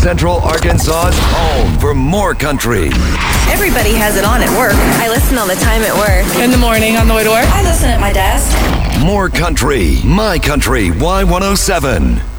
Central Arkansas's home for more country. Everybody has it on at work. I listen all the time at work. In the morning on the way to work. I listen at my desk. More country. My Country Y107.